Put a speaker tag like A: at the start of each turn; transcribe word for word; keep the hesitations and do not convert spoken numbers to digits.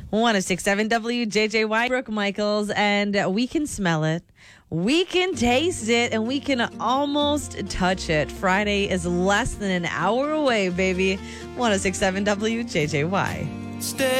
A: one oh six point seven W J J Y, Brooke Michaels, and we can smell it. We can taste it, and we can almost touch it. Friday is less than an hour away, baby. one oh six point seven W J J Y.
B: Stay